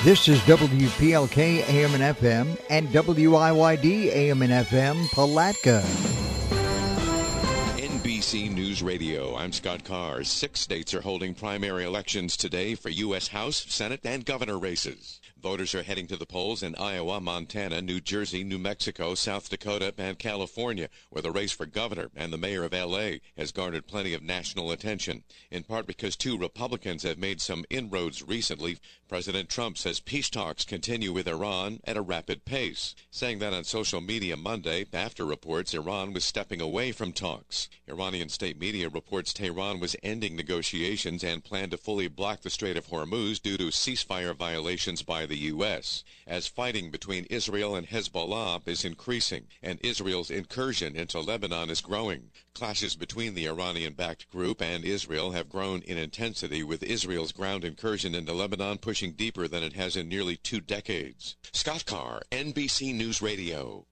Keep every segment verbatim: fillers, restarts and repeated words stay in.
This is W P L K A M and F M and W I Y D A M and F M Palatka. N B C News Radio, I'm Scott Carr. Six states are holding primary elections today for U S House, Senate, and governor races. Voters are heading to the polls in Iowa, Montana, New Jersey, New Mexico, South Dakota, and California, where the race for governor and the mayor of L A has garnered plenty of national attention, in part because two Republicans have made some inroads recently. President Trump says peace talks continue with Iran at a rapid pace, saying that on social media Monday after reports Iran was stepping away from talks. Iranian state media reports Tehran was ending negotiations and planned to fully block the Strait of Hormuz due to ceasefire violations by the U S, as fighting between Israel and Hezbollah is increasing and Israel's incursion into Lebanon is growing. Clashes between the Iranian-backed group and Israel have grown in intensity, with Israel's ground incursion into Lebanon pushing deeper than it has in nearly two decades. Scott Carr, N B C News Radio.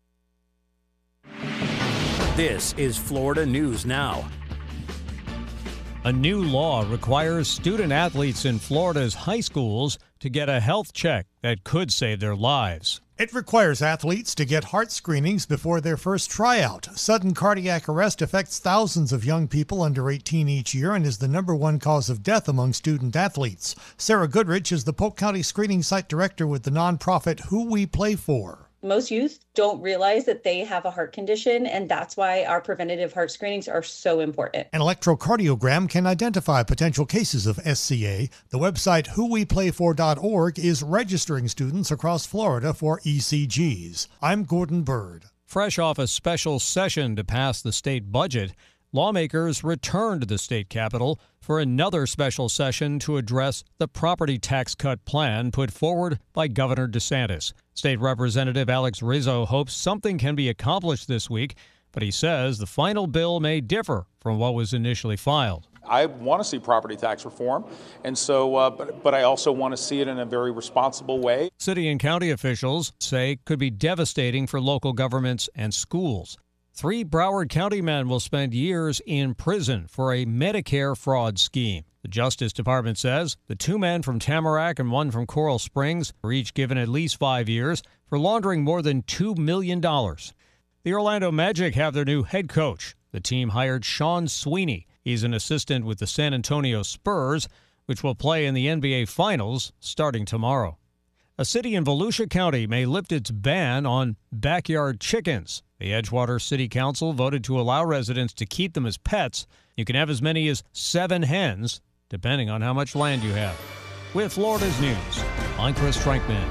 This is Florida News Now. A new law requires student athletes in Florida's high schools to get a health check that could save their lives. It requires athletes to get heart screenings before their first tryout. Sudden cardiac arrest affects thousands of young people under eighteen each year and is the number one cause of death among student athletes. Sarah Goodrich is the Polk County Screening Site Director with the nonprofit Who We Play For. Most youth don't realize that they have a heart condition, and that's why our preventative heart screenings are so important. An electrocardiogram can identify potential cases of S C A. The website who we play for dot org is registering students across Florida for E C Gs. I'm Gordon Bird. Fresh off a special session to pass the state budget, lawmakers returned to the state capitol for another special session to address the property tax cut plan put forward by Governor DeSantis. State Representative Alex Rizzo hopes something can be accomplished this week, but he says the final bill may differ from what was initially filed. I want to see property tax reform, and so, uh, but, but I also want to see it in a very responsible way. City and county officials say it could be devastating for local governments and schools. Three Broward County men will spend years in prison for a Medicare fraud scheme. The Justice Department says the two men from Tamarack and one from Coral Springs were each given at least five years for laundering more than two million dollars. The Orlando Magic have their new head coach. The team hired Sean Sweeney. He's an assistant with the San Antonio Spurs, which will play in the N B A Finals starting tomorrow. A city in Volusia County may lift its ban on backyard chickens. The Edgewater City Council voted to allow residents to keep them as pets. You can have as many as seven hens, depending on how much land you have. With Florida's News, I'm Chris Frankman.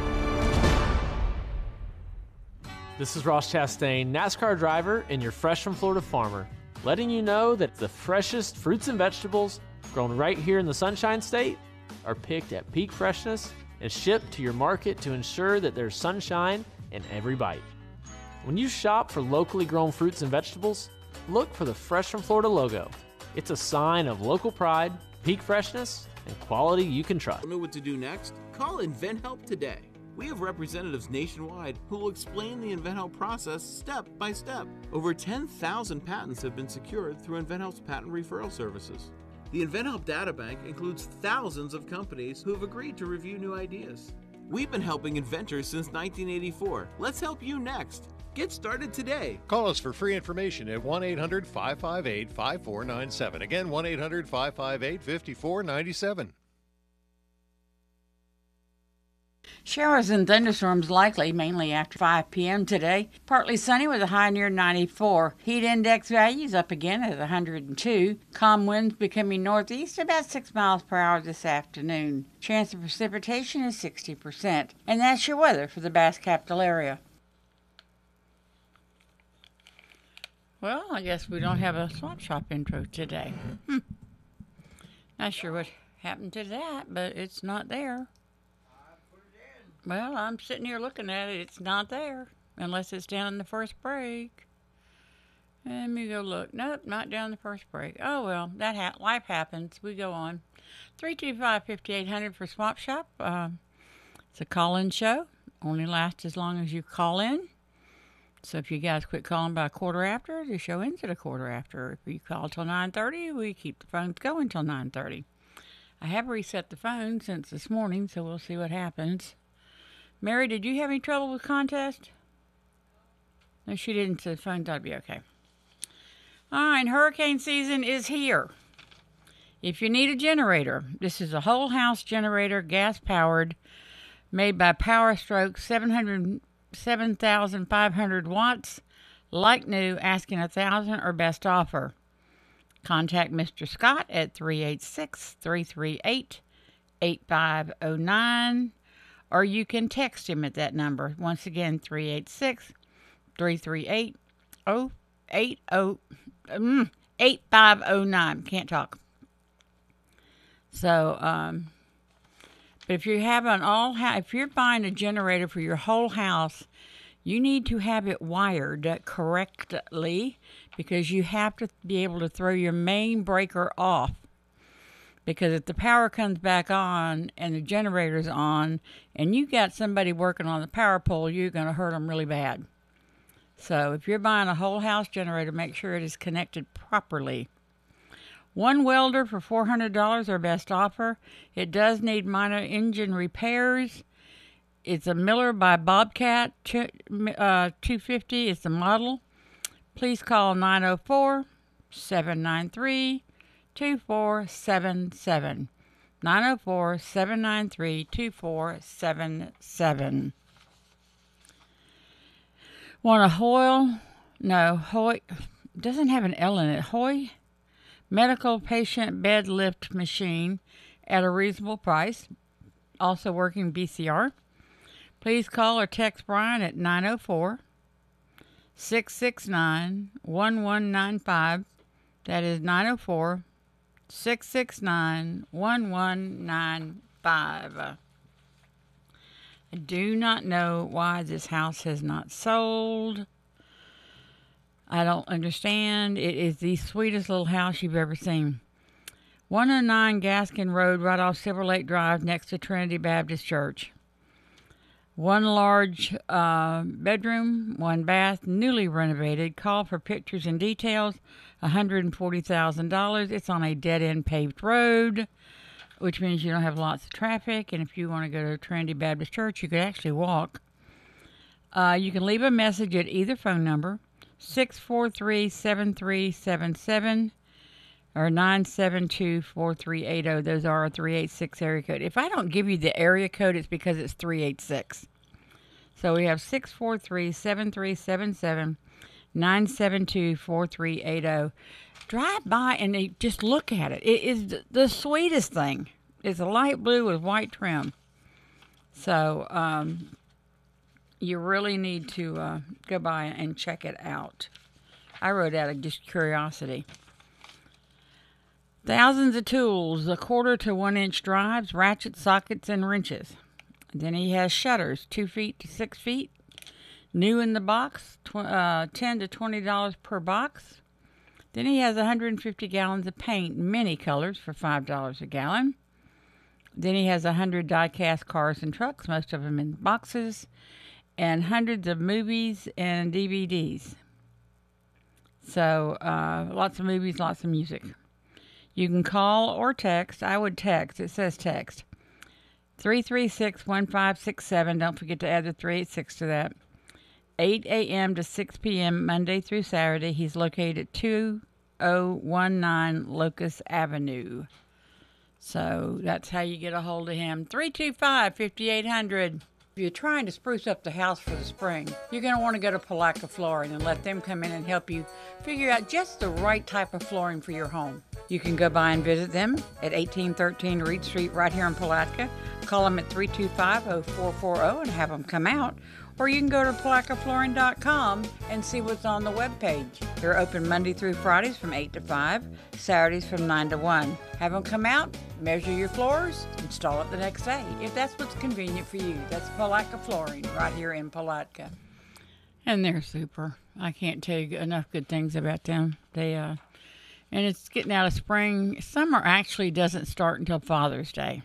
This is Ross Chastain, NASCAR driver and your Fresh from Florida farmer, letting you know that the freshest fruits and vegetables grown right here in the Sunshine State are picked at peak freshness and shipped to your market to ensure that there's sunshine in every bite. When you shop for locally grown fruits and vegetables, look for the Fresh from Florida logo. It's a sign of local pride, peak freshness, and quality you can trust. Don't know what to do next? Call InventHelp today. We have representatives nationwide who will explain the InventHelp process step by step. Over ten thousand patents have been secured through InventHelp's patent referral services. The InventHelp Databank includes thousands of companies who have agreed to review new ideas. We've been helping inventors since nineteen eighty-four. Let's help you next. Get started today. Call us for free information at one eight hundred five five eight five four nine seven. Again, one eight hundred five five eight five four nine seven. Showers and thunderstorms likely, mainly after five p.m. today. Partly sunny with a high near ninety-four. Heat index values up again at one hundred two. Calm winds becoming northeast about six miles per hour this afternoon. Chance of precipitation is sixty percent. And that's your weather for the Bass Capital area. Well, I guess we don't have a Swap Shop intro today. Hmm. Not sure what happened to that, but it's not there. Well, I'm sitting here looking at it. It's not there, unless it's down in the first break. Let me go look. Nope, not down the first break. Oh, well, that ha- life happens. We go on. three two five, five eight zero zero for Swap Shop. Uh, it's a call-in show. Only lasts as long as you call in. So if you guys quit calling by a quarter after, the show ends at a quarter after. If you call till nine thirty, we keep the phones going till nine thirty. I have reset the phone since this morning, so we'll see what happens. Mary, did you have any trouble with contest? No, she didn't, so the phone ought to be okay. All right, hurricane season is here. If you need a generator, this is a whole house generator, gas powered, made by Power Stroke, seven hundred seven thousand five hundred watts, like new, asking a thousand or best offer. Contact Mister Scott at three eight six, three three eight, eight five zero nine, or you can text him at that number. Once again, three eight six, three three eight, eight five zero nine. Can't talk. So, um, but if you have an all ha- if you're buying a generator for your whole house, you need to have it wired correctly, because you have to be able to throw your main breaker off. Because if the power comes back on and the generator's on and you got somebody working on the power pole, you're going to hurt them really bad. So if you're buying a whole house generator, make sure it is connected properly. One welder for four hundred dollars, our best offer. It does need minor engine repairs. It's a Miller by Bobcat, uh, two fifty is the model. Please call nine oh four, seven nine three, two four seven seven. nine oh four, seven nine three, two four seven seven. Want a Hoyle? No, Hoy doesn't have an L in it. Hoy medical patient bed lift machine at a reasonable price. Also working B C R. Please call or text Brian at nine oh four, six six nine, one one nine five. That is nine oh four, six six nine, one one nine five. I do not know why this house has not sold. I don't understand. It is the sweetest little house you've ever seen. one oh nine Gaskin Road, right off Silver Lake Drive, next to Trinity Baptist Church. One large uh, bedroom, one bath, newly renovated. Call for pictures and details, one hundred forty thousand dollars. It's on a dead-end paved road, which means you don't have lots of traffic. And if you want to go to Trinity Baptist Church, you could actually walk. Uh, you can leave a message at either phone number, six four three, seven three seven seven or nine seven two, four three eight zero. Those are our three eight six area code. If I don't give you the area code, it's because it's three eight six. So we have six four three, seven three seven seven, nine seven two, four three eight zero. Drive by and just look at it. It is the sweetest thing. It's a light blue with white trim. So um, you really need to uh, go by and check it out. I wrote out of just curiosity. Thousands of tools, a quarter to one inch drives, ratchets, sockets, and wrenches. Then he has shutters, two feet to six feet. New in the box, tw- uh, ten to twenty dollars per box. Then he has one hundred fifty gallons of paint, many colors, for five dollars a gallon. Then he has one hundred die-cast cars and trucks, most of them in boxes, and hundreds of movies and D V Ds. So uh, lots of movies, lots of music. You can call or text. I would text. It says text. three three six, one five six seven. Don't forget to add the three eight six to that. eight a.m. to six p.m. Monday through Saturday. He's located at two oh one nine Locust Avenue. So that's how you get a hold of him. three two five, five eight zero zero. If you're trying to spruce up the house for the spring, you're going to want to go to Palatka Flooring and let them come in and help you figure out just the right type of flooring for your home. You can go by and visit them at eighteen thirteen Reed Street right here in Palatka. Call them at three two five, oh four four oh and have them come out. Or you can go to palatka flooring dot com and see what's on the webpage. They're open Monday through Fridays from eight to five, Saturdays from nine to one. Have them come out, measure your floors, install it the next day, if that's what's convenient for you. That's Palatka Flooring right here in Palatka. And they're super. I can't tell you enough good things about them. They, uh, and it's getting out of spring. Summer actually doesn't start until Father's Day.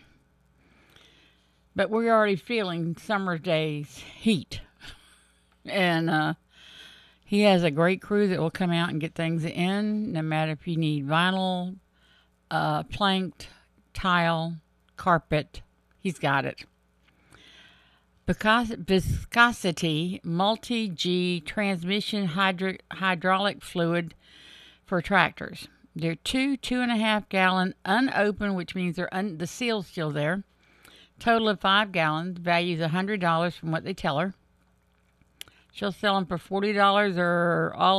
But we're already feeling summer days heat. And uh, he has a great crew that will come out and get things in, no matter if you need vinyl, uh, planked, tile, carpet. He's got it. Because viscosity multi-G transmission hydro- hydraulic fluid for tractors. They're two two and a half gallon unopened, which means they're un- the seal's still there. Total of five gallons. Value's a hundred dollars from what they tell her. She'll sell them for forty dollars or all